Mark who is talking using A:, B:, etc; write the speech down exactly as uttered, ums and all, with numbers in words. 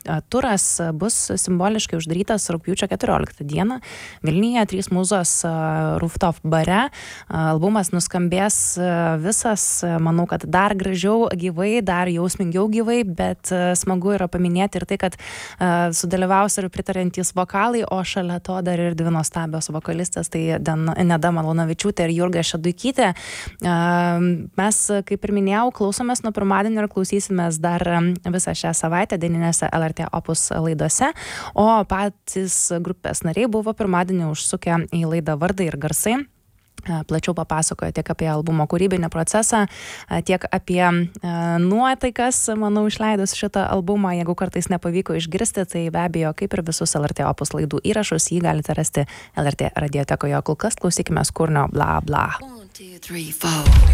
A: turas bus simboliškai uždarytas rugpjūčio keturioliktą dieną Vilniuje, Trys mūzos Rooftop bare. Albumas nuskambės visas, manau, kad dar gražiau gyvai, dar jausmingiau gyvai, bet smagu yra paminėti ir tai, kad sudalyvaus ir pritariantys vokalai, o šalia to dar ir dvi nuostabios vokalistės, tai Neda Malūnavičiūtė ir Jurga Šeduikytė. Mes, kaip ir minėjau, klausomės nuo pirmadienio ir klausysimės dar visą šią savaitę dieninėse L R T Opus laidose, o patys grupės nariai buvo pirmadienį užsukę į laidą Vardai ir garsai. Plačiau papasakojo tiek apie albumo kūrybinį procesą, tiek apie nuotaikas, manau, išleidus šitą albumą. Jeigu kartais nepavyko išgirsti, tai be abejo, kaip ir visus L R T Opus laidų įrašus, jį galite rasti L R T radiotekoje. Kol kas klausykime kūrinio Bla Bla. One, two, three, four.